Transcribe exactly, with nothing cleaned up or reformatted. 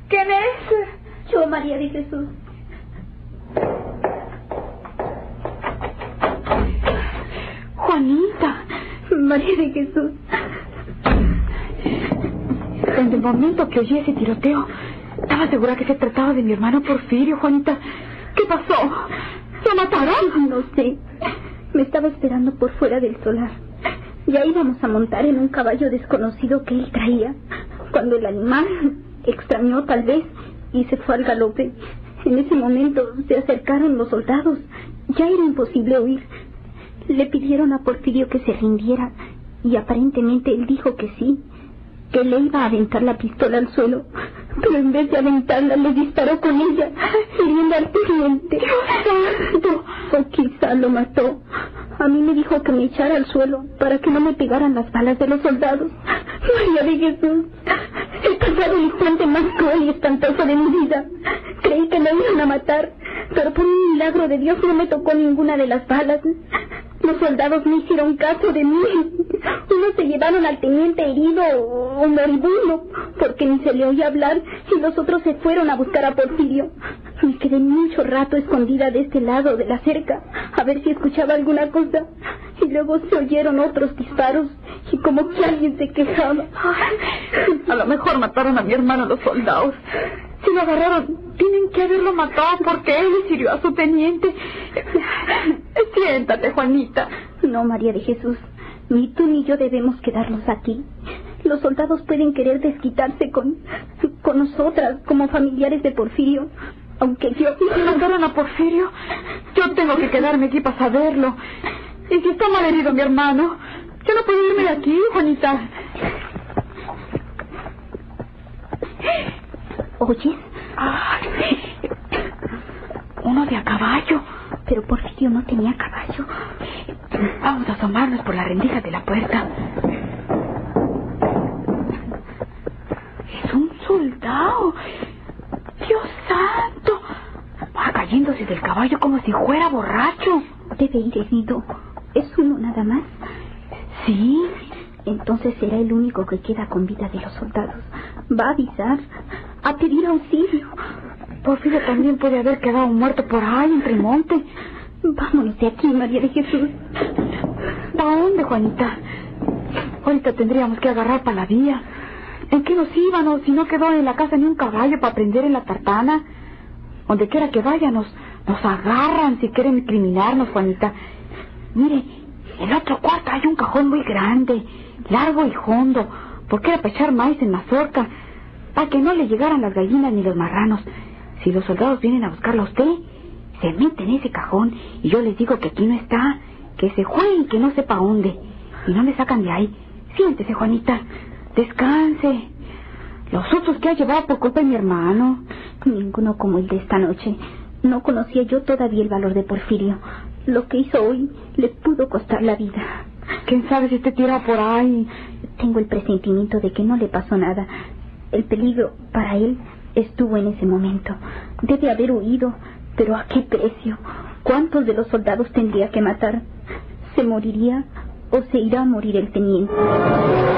¿Quién es? Yo, María de Jesús. Juanita. María de Jesús. En el momento que oí ese tiroteo, estaba segura que se trataba de mi hermano Porfirio, Juanita. ¿Qué pasó? ¿Se mataron? No sé. Me estaba esperando por fuera del solar. Ya íbamos a montar en un caballo desconocido que él traía, cuando el animal extrañó tal vez y se fue al galope. En ese momento se acercaron los soldados. Ya era imposible huir. Le pidieron a Porfirio que se rindiera y aparentemente él dijo que sí, que le iba a aventar la pistola al suelo, pero en vez de aventarla le disparó con ella, hiriendo al teniente. O quizá lo mató. A mí me dijo que me echara al suelo para que no me pegaran las balas de los soldados. María de Jesús, he pasado el instante más cruel y espantoso de mi vida. Creí que me iban a matar, pero por un milagro de Dios no me tocó ninguna de las balas. Los soldados no hicieron caso de mí. Unos se llevaron al teniente herido o moribundo, porque ni se le oía hablar, y los otros se fueron a buscar a Porfirio. Me quedé mucho rato escondida de este lado de la cerca, a ver si escuchaba alguna cosa, y luego se oyeron otros disparos, y como que alguien se quejaba. Ay, a lo mejor mataron a mi hermano los soldados. Si lo agarraron, tienen que haberlo matado porque él le hirió a su teniente. Siéntate, Juanita. No, María de Jesús, ni tú ni yo debemos quedarnos aquí. Los soldados pueden querer desquitarse con, con nosotras como familiares de Porfirio, aunque yo... ¿Y si mataron a Porfirio? Yo tengo que quedarme aquí para saberlo. ¿Y si está mal herido mi hermano? Yo no puedo irme de aquí, Juanita. ¿Oyes? Ay, uno de a caballo. Pero Porfirio no tenía caballo. Vamos a asomarnos por la rendija de la puerta. Es un soldado. Dios santo. Va cayéndose del caballo como si fuera borracho. Debe ir herido. ¿Es uno nada más? Sí. Entonces será el único que queda con vida de los soldados. Va a avisar, a pedir auxilio. Porfirio también puede haber quedado muerto por ahí entre el monte. Vámonos de aquí, María de Jesús. ¿Para dónde, Juanita? Ahorita tendríamos que agarrar para la vía. ¿En qué nos íbamos si no quedó en la casa ni un caballo para prender en la tartana? Donde quiera que vaya nos, nos agarran si quieren incriminarnos, Juanita. Mire, en el otro cuarto hay un cajón muy grande, largo y hondo, porque era para echar maíz en mazorca, para que no le llegaran las gallinas ni los marranos. Si los soldados vienen a buscarlo a usted, se meten en ese cajón y yo les digo que aquí no está, que se jueguen, que no sepa dónde, y no le sacan de ahí. Siéntese, Juanita, descanse. Los otros que ha llevado por culpa de mi hermano. Ninguno como el de esta noche. No conocía yo todavía el valor de Porfirio. Lo que hizo hoy le pudo costar la vida. ¿Quién sabe si te tira por ahí? Tengo el presentimiento de que no le pasó nada. El peligro para él estuvo en ese momento. Debe haber huido, pero ¿a qué precio? ¿Cuántos de los soldados tendría que matar? ¿Se moriría o se irá a morir el teniente?